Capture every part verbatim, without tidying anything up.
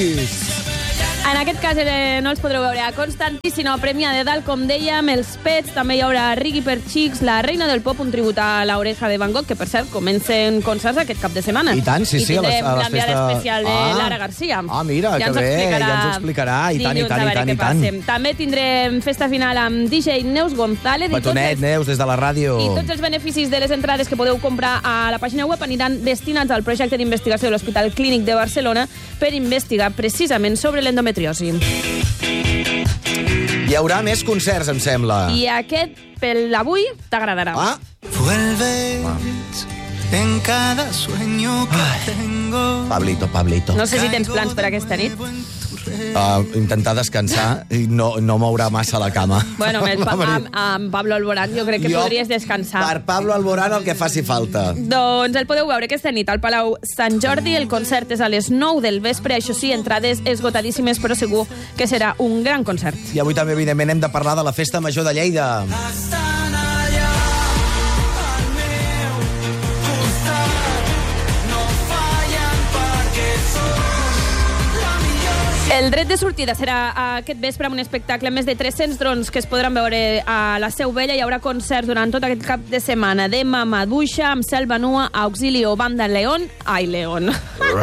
Constantis. En aquest cas eh, no els podreu veure a Constantis, sinó a Premià de Dalt, com dèiem, els Pets, també hi haurà Riggy per Xics, La Reina del Pop, un tribut a l'Oreja de Van Gogh, que per cert comencen concerts aquest cap de setmana. I tant, sí, sí, a les, a les festes. I tindrem l'especial de ah. Lara Garcia. Ah, mira, ja que bé, ja ens ho explicarà. I tant, i tant, i tant, i tant. També tindrem festa final amb D J Neus González. Betonet, els... Neus, des de la ràdio. I tots els beneficis de les entrades que podeu comprar a la pàgina web aniran destinats al projecte d'investigació de l'Hospital Clínic de Barcelona per investigar precisament sobre l'endometriosi. Hi haurà més concerts, em sembla. I aquest, per l'avui, t'agradarà. Ah. Vuelves en cada sueño que Ai. tengo. Pablito, Pablito. No sé si tens plans per aquesta nit. Uh, intentar descansar i no, no moure massa la cama. Bueno, amb, amb, amb Pablo Alborán jo crec que jo, podries descansar. Per Pablo Alborán el que faci falta. Doncs el podeu veure aquesta nit al Palau Sant Jordi. El concert és a les nou del vespre. Això sí, entrades esgotadíssimes, però segur que serà un gran concert. I avui també, evidentment, hem de parlar de la Festa Major de Lleida. El dret de sortida serà aquest vespre amb un espectacle amb més de tres-cents drons que es podran veure a la Seu Vella. Hi haurà concerts durant tot aquest cap de setmana de Mamaduixa, amb Selva Nua, Auxilio, Banda León... Ai, León.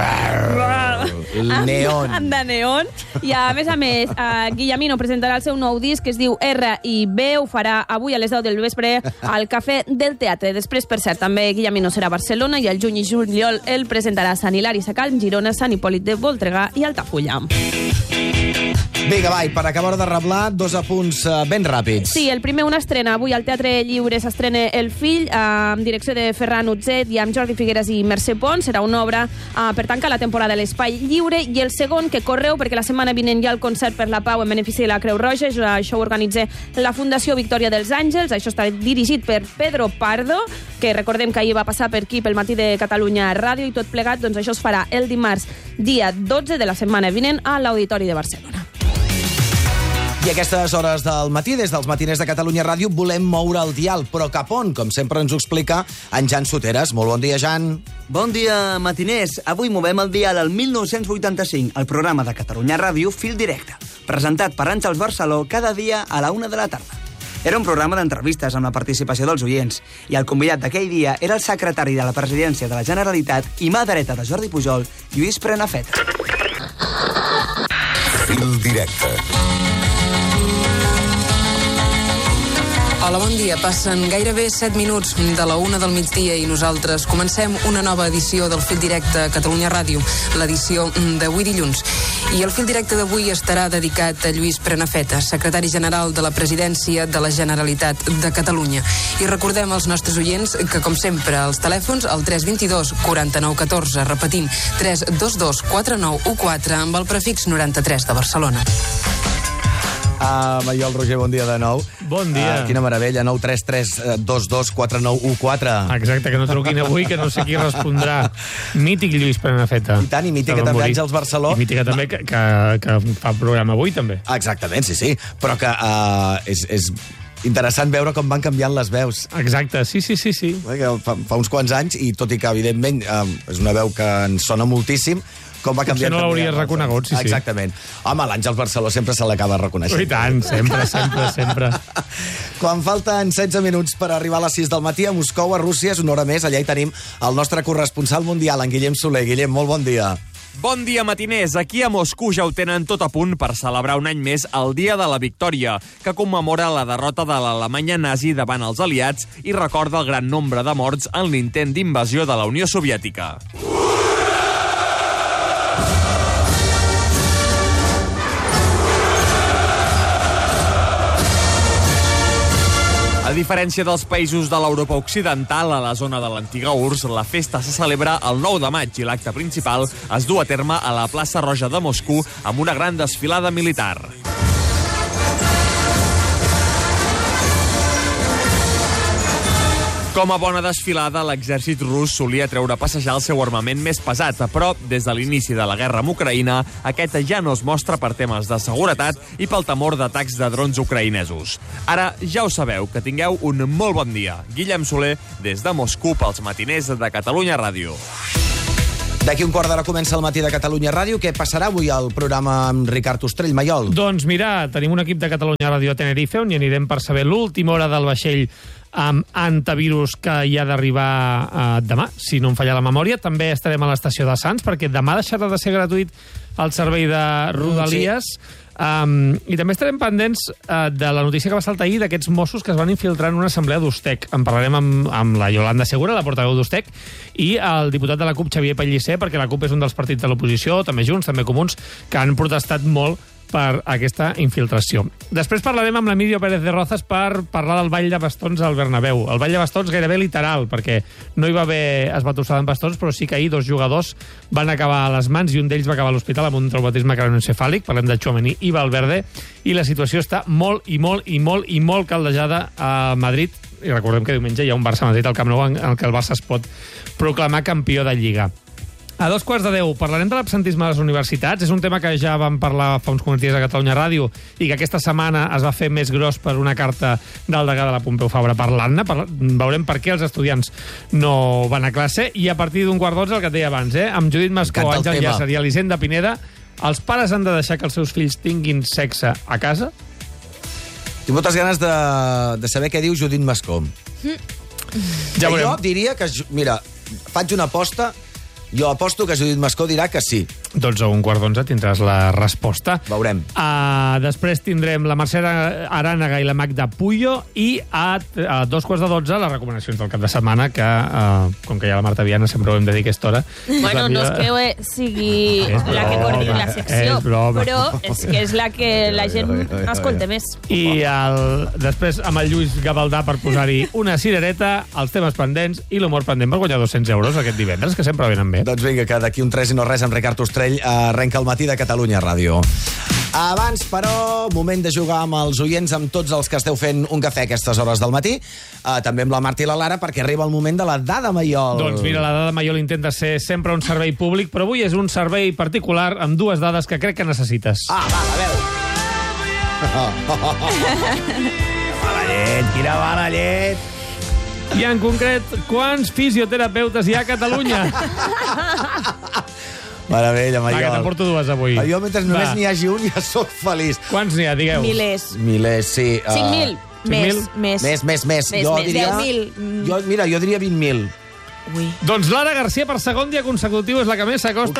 Neon. Banda Neon. I a més a més, uh, Guillamino presentarà el seu nou disc que es diu R i B. Ho farà avui a les deu del vespre al Cafè del Teatre. Després, per cert, també Guillamino serà a Barcelona i el juny i juliol el presentarà a Sant Hilari Sacalm, Girona, Sant Hipòlit de Voltregà i Altafulla. Vinga, vai, per acabar de reblar, dos apunts uh, ben ràpids. Sí, el primer, una estrena. Avui al Teatre Lliure s'estrena El Fill, eh, amb direcció de Ferran Utzet i amb Jordi Figueres i Mercè Pons. Serà una obra eh, per tancar la temporada a l'Espai Lliure. I el segon, que correu, perquè la setmana vinent hi ha el concert per la pau en benefici de la Creu Roja. Això ho organitza la Fundació Victòria dels Àngels. Això està dirigit per Pedro Pardo, que recordem que ahir va passar per aquí pel matí de Catalunya Ràdio, i tot plegat, doncs això es farà el dimarts, dia dotze de la setmana vinent, a l'Auditori de Barcelona. I a aquestes hores del matí, des dels matiners de Catalunya Ràdio, volem moure el dial, però cap on? Com sempre ens ho explica en Jan Soteres. Molt bon dia, Jan. Bon dia, matiners. Avui movem el dial al mil nou-cents vuitanta-cinc, el programa de Catalunya Ràdio Fil Directe, presentat per Àngels Barceló cada dia a la una de la tarda. Era un programa d'entrevistes amb la participació dels oients, i el convidat d'aquell dia era el secretari de la Presidència de la Generalitat i mà dreta de Jordi Pujol, Lluís Prenafeta. Fil Directe. Hola, bon dia. Passen gairebé set minuts de la una del migdia i nosaltres comencem una nova edició del Fil Directe a Catalunya Ràdio, l'edició d'avui dilluns. I el Fil Directe d'avui estarà dedicat a Lluís Prenafeta, secretari general de la Presidència de la Generalitat de Catalunya. I recordem als nostres oients que, com sempre, els telèfons al tres dos dos, quatre nou un quatre, repetim, tres dos dos, quatre nou un quatre, amb el prefix noranta-tres de Barcelona. Ah, Maiol Roger, bon dia de nou. Bon dia. Ah, quina meravella, nou tres tres dos dos quatre nou un quatre. Exacte, que no truquin avui, que no sé qui respondrà. Mític Lluís Prenafeta. I tant, i mítica també Àngels Barceló. I mítica també que, que, que fa programa avui, també. Exactament, sí, sí. Però que uh, és, és interessant veure com van canviant les veus. Exacte, sí, sí, sí. sí. Fa, fa uns quants anys, i tot i que, evidentment, uh, és una veu que ens sona moltíssim, com va canviar. Potser no l'hauries reconegut, sí, sí. Exactament. Home, l'Àngels Barceló sempre se l'acaba reconeixent. I tant, sempre, sempre, sempre. Quan falten setze minuts per arribar a les sis del matí a Moscou, a Rússia, és una hora més. Allà hi tenim el nostre corresponsal mundial, en Guillem Soler. Guillem, molt bon dia. Bon dia, matiners. Aquí a Moscou ja ho tenen tot a punt per celebrar un any més el Dia de la Victòria, que commemora la derrota de l'Alemanya nazi davant els aliats i recorda el gran nombre de morts en l'intent d'invasió de la Unió Soviètica. A diferència dels països de l'Europa Occidental, a la zona de l'antiga U R S S, la festa se celebra el nou de maig i l'acte principal es du a terme a la plaça Roja de Moscou amb una gran desfilada militar. Com a bona desfilada, l'exèrcit rus solia treure a passejar el seu armament més pesat, però des de l'inici de la guerra amb Ucraïna, aquest ja no es mostra per temes de seguretat i pel temor d'atacs de drons ucraïnesos. Ara ja ho sabeu, que tingueu un molt bon dia. Guillem Soler, des de Moscou, pels matiners de Catalunya Ràdio. D'aquí un quart d'hora comença el matí de Catalunya Ràdio. Què passarà avui al programa amb Ricard Ostrell, Maiol? Doncs mira, tenim un equip de Catalunya Ràdio a Tenerife on hi anirem per saber l'última hora del vaixell amb antivirus que hi ha d'arribar eh, demà, si no em falla la memòria. També estarem a l'estació de Sants, perquè demà deixarà de ser gratuït el servei de Rodalies. Sí. Um, I també estarem pendents uh, de la notícia que va saltar ahir d'aquests Mossos que es van infiltrar en una assemblea d'Ustec. En parlarem amb, amb la Yolanda Segura, la portaveu d'Ustec, i el diputat de la CUP, Xavier Pellicer, perquè la CUP és un dels partits de l'oposició, també Junts, també Comuns, que han protestat molt per aquesta infiltració. Després parlarem amb l'Emilio Pérez de Rozas per parlar del ball de bastons al Bernabéu. El ball de bastons gairebé literal, perquè no hi va haver esbatussada en bastons, però sí que ahir dos jugadors van acabar a les mans i un d'ells va acabar a l'hospital amb un traumatisme cranioencefàlic. Parlem de Tchouaméni i Valverde, i la situació està molt i molt i molt i molt caldejada a Madrid. I recordem que diumenge hi ha un Barça-Madrid al Camp Nou en què el Barça es pot proclamar campió de Lliga. A dos quarts de deu parlarem de l'absentisme a les universitats. És un tema que ja vam parlar fa uns moments a Catalunya Ràdio i que aquesta setmana es va fer més gros per una carta del degà de la Pompeu Fabra parlant-ne. Parla... Veurem per què els estudiants no van a classe. I a partir d'un quart d'onze, el que et deia abans, eh? amb Judit Mascó, Àngel Llàcer i Elisenda Pineda, els pares han de deixar que els seus fills tinguin sexe a casa? Tinc moltes ganes de, de saber què diu Judit Mascó. Mm. Ja jo diria que... Mira, faig una aposta... Jo aposto que Judit Mascó dirà que sí. Doncs a un quart d'onze tindràs la resposta. Veurem. Uh, després tindrem la Mercè Arànega i la Magda Puyo i a, a dos quarts de dotze les recomanacions del cap de setmana que, uh, com que hi ha la Marta Viana, sempre ho hem de dir aquesta hora. Bueno, no és que eh, sigui és la que coordini la secció, però és que és la que la gent escolta més. I el, després amb el Lluís Gavaldà per posar-hi una cirereta, els temes pendents i l'humor pendent per guanyar dos-cents euros aquest divendres, que sempre venen bé. Doncs vinga, que d'aquí un tres i no res amb Ricard Ostrell arrenca el matí de Catalunya Ràdio. Abans, però, moment de jugar amb els oients, amb tots els que esteu fent un cafè a aquestes hores del matí, uh, també amb la Marta i la Lara, perquè arriba el moment de la dada Maiol. Doncs mira, la dada Maiol intenta ser sempre un servei públic, però avui és un servei particular amb dues dades que crec que necessites. Ah, va, a veure. Quina mala llet, quina mala llet. I en concret, quants fisioterapeutes hi ha a Catalunya? Meravella, Maiol. Va, que te'n porto dues avui. Jo, mentre només n'hi hagi un, ja sóc feliç. Quants n'hi ha, digueu? Milers. Milers, sí. Uh... cinc mil. Més, més. Més, més, més. Més, jo més. diria... deu mil. Jo, mira, jo diria vint mil. Ui. Doncs Lara Garcia, per segon dia consecutiu, és la que més s'acosta.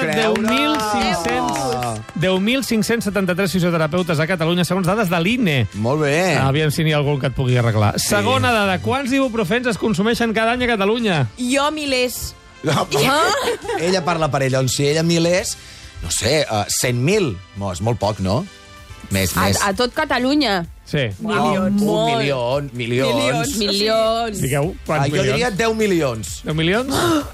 deu mil cinc-cents setanta-tres fisioterapeutes a Catalunya, segons dades de l'I N E. Molt bé. Aviam si n'hi ha algun que et pugui arreglar. Sí. Segona dada, quants ibuprofens es consumeixen cada any a Catalunya? Jo milers. No, ella parla per ella, on si ella milers, no sé, uh, cent mil. No, és molt poc, no? Més, a, més. a tot Catalunya. Sí. Milions. Un milió, milions. Milions. Milions. Digueu, quants ah, jo milions? diria deu milions. deu milions?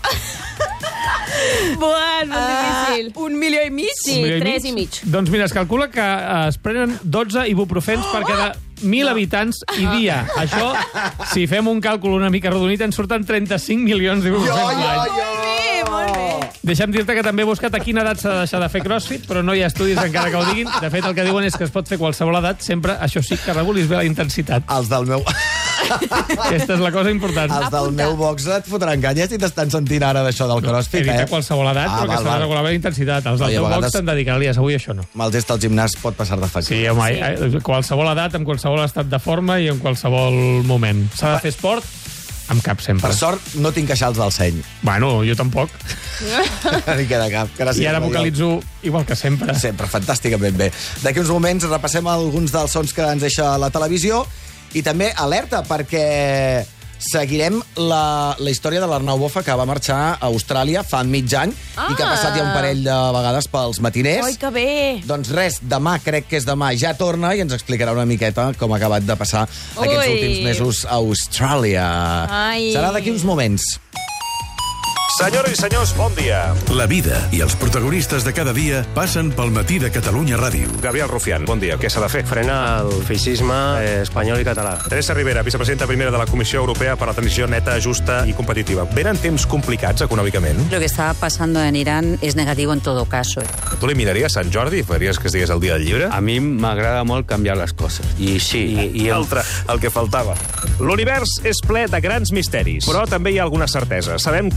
Buah, és molt uh, difícil. Un milió i mig? Sí, milió tres i i mig. Doncs mira, es calcula que uh, es prenen dotze ibuprofens per cada mil no. habitants i dia. Això, si fem un càlcul una mica rodonit, ens surten trenta-cinc milions d'ibuprofens l'any. Molt bé, molt bé. Deixa'm dir-te que també he buscat a quina edat s'ha de deixar de fer crossfit, però no hi ha estudis encara que ho diguin. De fet, el que diuen és que es pot fer qualsevol edat, sempre, això sí, que regulis bé la intensitat. Els del meu... Aquesta és la cosa important. Els del meu box et fotran canyes i t'estan sentint ara d'això del crossfit, no, eh? Evita qualsevol edat, ah, però que s'ha de regular bé la intensitat. Els del Oi, teu vegades... box te'n dedicar-li, avui això no. Amb el gest al gimnàs pot passar de fàcil. Sí, home, sí. Qualsevol edat, amb qualsevol estat de forma i en qualsevol moment. S'ha de fer esport amb cap, sempre. Per sort, no tinc queixals del seny. Bueno, jo tampoc. Ni queda cap. Gràcies, I ara vocalitzo igual que sempre. Sempre, fantàsticament bé. D'aquí uns moments repassem alguns dels sons que ens deixa la televisió i també alerta, perquè seguirem la, la història de l'Arnau Bofa, que va marxar a Austràlia fa mig any ah. i que ha passat ja un parell de vegades pels matiners. Oi, que bé! Doncs res, demà, crec que és demà, ja torna i ens explicarà una miqueta com ha acabat de passar Ui. aquests últims mesos a Austràlia. Ai. Serà d'aquí uns moments. Senyores i senyors, bon dia. La vida i els protagonistes de cada dia passen pel matí de Catalunya Ràdio. Gabriel Rufián, bon dia. Què s'ha de fer? Frenar el feixisme espanyol i català. Teresa Rivera, vicepresidenta primera de la Comissió Europea per a la Transició Neta, Justa y Competitiva. ¿Venen temps complicats econòmicament? Lo que está pasando en Irán es negativo en todo caso. Tu li miraries Sant Jordi i faries que estigués el dia del llibre? A mi m'agrada molt canviar les coses. I sí. I, i el... Altre, el que faltava. L'univers és ple de grans misteris, però també hi ha alguna certesa. Sabem que M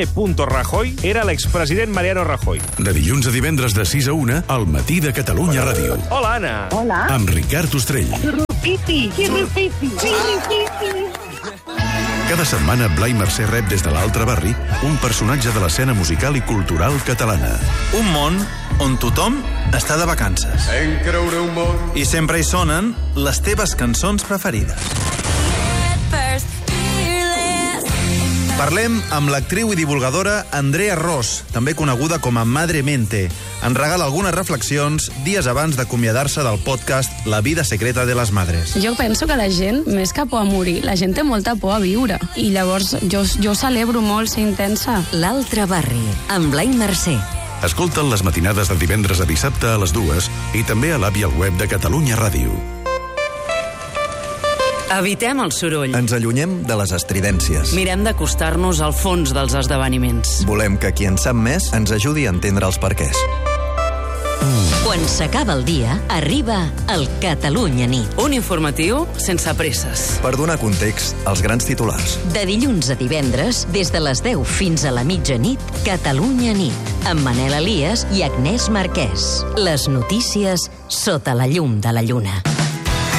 Rajoy era l'expresident Mariano Rajoy. De dilluns a divendres de sis a una, al matí de Catalunya Ràdio. Hola, Anna. Hola. Amb Ricard Ostrell. Pipi, pipi, pipi. Cada setmana, Blai Mercè rep des de l'altre barri un personatge de l'escena musical i cultural catalana. Un món on tothom està de vacances. En creure un món. I sempre hi sonen les teves cançons preferides. Parlem amb l'actriu i divulgadora Andrea Ros, també coneguda com a Madre Mente. Ens regala algunes reflexions dies abans d'acomiadar-se del podcast La vida secreta de les madres. Jo penso que la gent, més que por a morir, la gent té molta por a viure. I llavors jo, jo celebro molt ser intensa. L'altre barri, amb Blai Mercè. Escolta'n les matinades de divendres a dissabte a les dues i també a l'app i al web de Catalunya Ràdio. Evitem el soroll. Ens allunyem de les estridències. Mirem d'acostar-nos al fons dels esdeveniments. Volem que qui en sap més ens ajudi a entendre els perquès. Quan s'acaba el dia, arriba el Catalunya Nit. Un informatiu sense presses. Per donar context als grans titulars. De dilluns a divendres, des de les deu fins a la mitjanit, Catalunya Nit, amb Manel Elias i Agnès Marquès. Les notícies sota la llum de la lluna.